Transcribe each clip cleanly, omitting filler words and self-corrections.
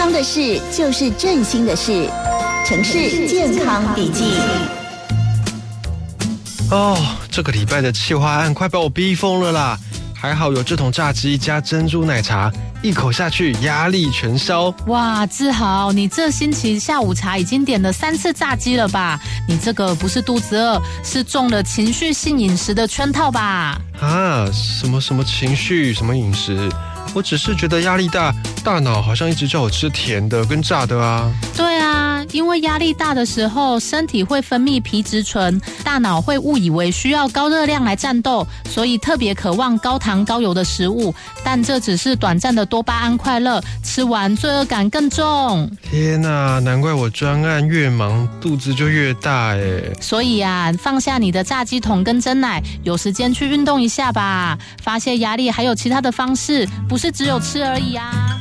康的事就是振兴的事，城市健康笔记。 哦，这个礼拜的企划案快把我逼疯了啦！还好有这桶炸鸡加珍珠奶茶，一口下去压力全消。 哇，志豪，你这星期下午茶已经点了3次炸鸡了吧？你这个不是肚子饿，是中了情绪性饮食的圈套吧？ 啊，什么情绪，什么饮食？我只是觉得压力大，大脑好像一直叫我吃甜的跟炸的啊。 对啊，因为压力大的时候，身体会分泌皮质醇，大脑会误以为需要高热量来战斗，所以特别渴望高糖高油的食物。但这只是短暂的多巴胺快乐，吃完罪恶感更重。 天哪，难怪我专案越忙，肚子就越大耶。 所以啊，放下你的炸鸡桶跟珍奶，有时间去运动一下吧。发泄压力还有其他的方式，不是只有吃而已啊。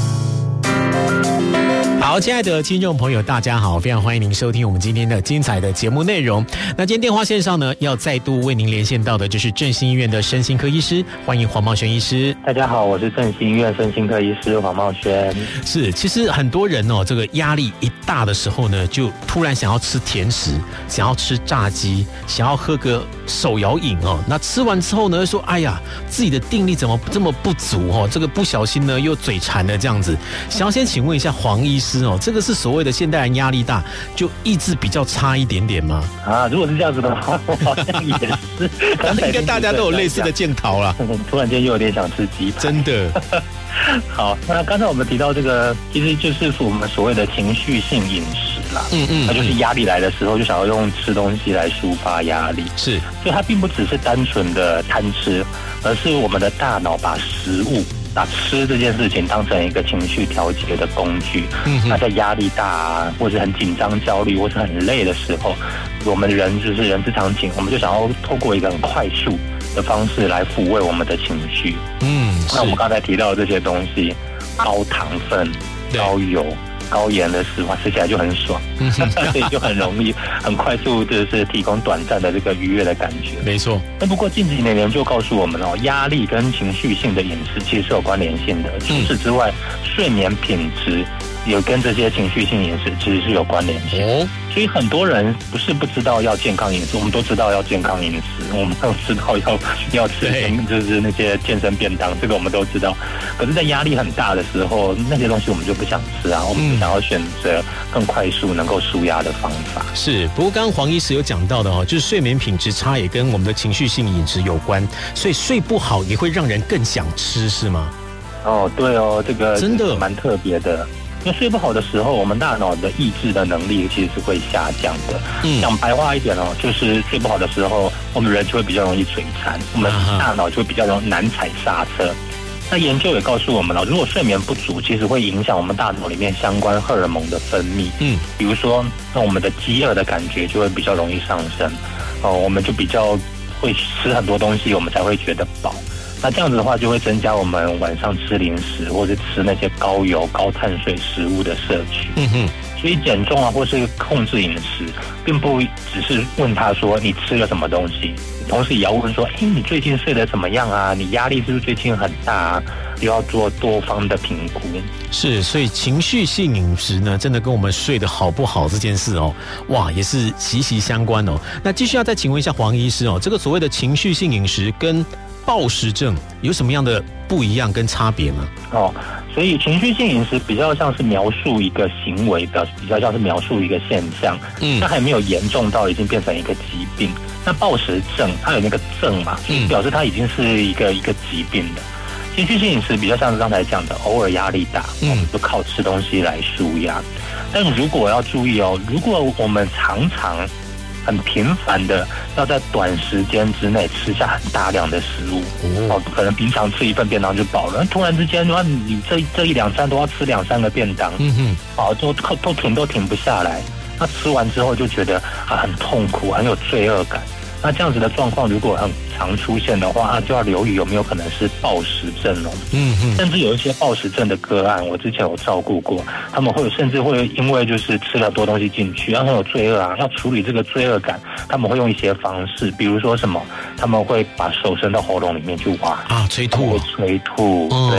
好，亲爱的听众朋友，大家好，非常欢迎您收听我们今天的精彩的节目内容。那今天电话线上呢，要再度为您连线到的就是振兴医院的身心科医师，欢迎黄茂轩医师。 大家好，我是振兴医院身心科医师黄茂轩。 是，其实很多人哦，这个压力一大的时候呢，就突然想要吃甜食，想要吃炸鸡，想要喝个手摇饮哦。那吃完之后呢，说哎呀，自己的定力怎么这么不足哦？这个不小心呢又嘴馋了这样子。想要先请问一下黄医师哦，这个是所谓的现代人压力大，就意志比较差一点点吗？ 啊，如果是这样子的话，我好像也是。 应该大家都有类似的检讨啦。 突然间又有点想吃鸡排， 真的。 好，那刚才我们提到这个，其实就是我们所谓的情绪性饮食啦。那就是压力来的时候，就想要用吃东西来抒发压力。是，所以它并不只是单纯的贪吃，而是我们的大脑把食物。把吃这件事情当成一个情绪调节的工具。那在压力大啊，或是很紧张、焦虑，或是很累的时候，我们人就是人之常情，我们就想要透过一个很快速的方式来抚慰我们的情绪。那我们刚才提到的这些东西，高糖分、高油、高盐的食物吃起来就很爽，所以就很容易、很快速，就是提供短暂的这个愉悦的感觉。 没错。 那不过近几年研究告诉我们哦，压力跟情绪性的饮食其实是有关联性的。除此之外，睡眠品质有跟这些情绪性饮食其实是有关联性。所以很多人不是不知道要健康饮食，我们都知道要健康饮食，我们都知道要吃就是那些健身便当，这个我们都知道。可是，在压力很大的时候，那些东西我们就不想吃啊，我们就想要选择更快速能够抒压的方法。 是，不过刚刚黄医师有讲到的哦，就是睡眠品质差也跟我们的情绪性饮食有关，所以睡不好也会让人更想吃，是吗？ 哦，对哦，这个真的蛮特别的。因为睡不好的时候，我们大脑的抑制的能力其实是会下降的。讲白话一点哦，就是睡不好的时候，我们人就会比较容易嘴馋，我们大脑就会比较难踩刹车。那研究也告诉我们了，如果睡眠不足，其实会影响我们大脑里面相关荷尔蒙的分泌。比如说，那我们的饥饿的感觉就会比较容易上升。我们就比较会吃很多东西，我们才会觉得饱。那这样子的话，就会增加我们晚上吃零食或者吃那些高油、高碳水食物的摄取。所以减重啊，或是控制饮食，并不只是问他说你吃了什么东西，同时也要问说，你最近睡得怎么样啊？你压力是不是最近很大啊？又要做多方的评估。 是，所以情绪性饮食呢，真的跟我们睡得好不好这件事哦，哇，也是息息相关哦。那继续要再请问一下黄医师哦，这个所谓的情绪性饮食跟暴食症有什么样的不一样跟差别呢？ 所以情绪性饮食比较像是描述一个行为的，比较像是描述一个现象，它还没有严重到已经变成一个疾病。那暴食症它有那个症嘛，表示它已经是一个疾病了。情绪性饮食比较像是刚才讲的，偶尔压力大，我们就靠吃东西来抒压。但如果要注意哦，如果我们常常很频繁的要在短时间之内吃下很大量的食物，可能平常吃一份便当就饱了，突然之间你这一两餐都要吃2-3个便当，都停不下来。那吃完之后就觉得很痛苦，很有罪恶感。那这样子的状况如果很常出现的话，就要留意有没有可能是暴食症哦。甚至有一些暴食症的个案，我之前有照顾过，他们甚至会因为就是吃了多东西进去，然后很有罪恶啊，要处理这个罪恶感，他们会用一些方式，比如说什么，他们会把手伸到喉咙里面去挖吹吐，对，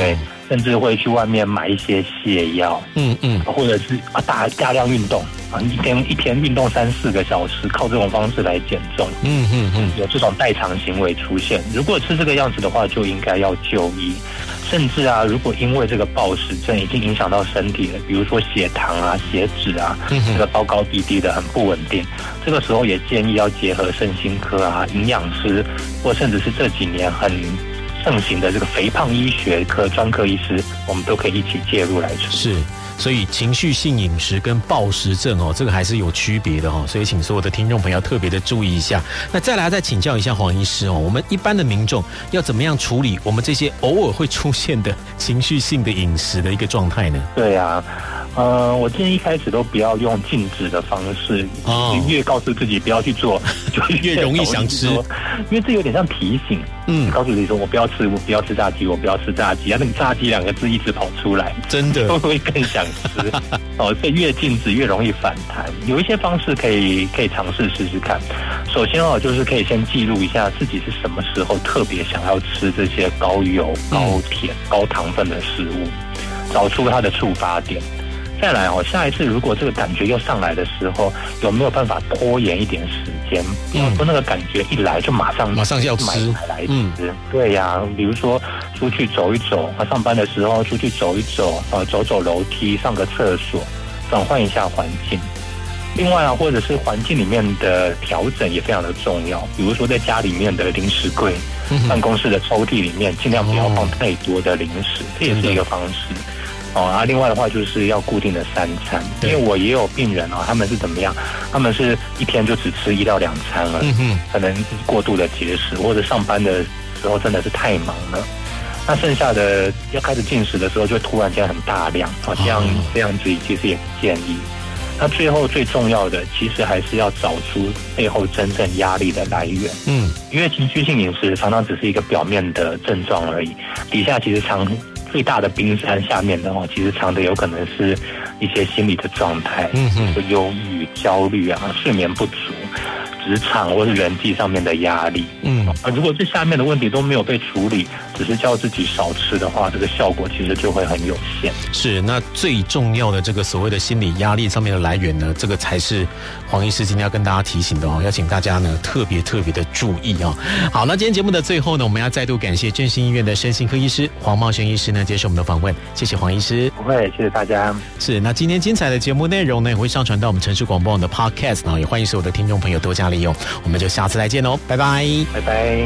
甚至会去外面买一些泻药，或者是大量运动啊，一天运动3-4个小时，靠这种方式来减重，有这种代偿行为出现。如果是这个样子的话，就应该要就医。甚至啊，如果因为这个暴食症已经影响到身体了，比如说血糖啊、血脂啊，这个高高低低的很不稳定，这个时候也建议要结合身心科啊、营养师，或甚至是这几年很盛行的这个肥胖医学科专科医师，我们都可以一起介入来处理。 是。所以情绪性饮食跟暴食症这个还是有区别的所以请所有的听众朋友特别的注意一下。那再请教一下黄医师我们一般的民众要怎么样处理我们这些偶尔会出现的情绪性的饮食的一个状态呢？ 对啊，我建议一开始都不要用禁止的方式，越告诉自己不要去做，就越容易想吃， 因为这有点像提醒。告诉自己说我不要吃炸鸡，我不要吃炸鸡啊，那个炸鸡2个字一直跑出来， 真的会更想吃所以越禁止越容易反弹。有一些方式可以尝试试试看。首先就是可以先记录一下自己是什么时候特别想要吃这些高油、高甜、高糖分的食物，找出它的触发点。再来下一次如果这个感觉又上来的时候，有没有办法拖延一点时间？不要说那个感觉一来就马上要吃来吃。对呀，比如说出去走一走，上班的时候出去走一走，走走楼梯，上个厕所，转换一下环境。另外或者是环境里面的调整也非常的重要，比如说在家里面的零食柜，办公室的抽屉里面尽量不要放太多的零食，这也是一个方式。另外的话就是要固定的3餐，因为我也有病人他们是怎么样？他们是一天就只吃1到2餐了，可能过度的节食，或者上班的时候真的是太忙了，那剩下的要开始进食的时候就突然间很大量，这样子其实也不建议。那最后最重要的，其实还是要找出背后真正压力的来源。因为情绪性饮食常常只是一个表面的症状而已，底下其实最大的冰山下面的话，其实藏的有可能是一些心理的状态，忧郁、焦虑啊、睡眠不足、职场或是人际上面的压力。如果这下面的问题都没有被处理，只是叫自己少吃的话，这个效果其实就会很有限。 是，那最重要的这个所谓的心理压力上面的来源呢，这个才是黄医师今天要跟大家提醒的要请大家呢特别的注意好，那今天节目的最后呢，我们要再度感谢振兴医院的身心科医师黄茂轩医师呢接受我们的访问，谢谢黄医师。 不会，谢谢大家。 是，那今天精彩的节目内容呢也会上传到我们城市广播网的 Podcast 也欢迎所有的听众朋友多加利用。我们就下次再见拜拜， 拜拜。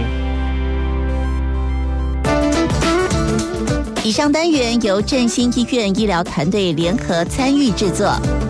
以上单元由振兴医院医疗团队联合参与制作。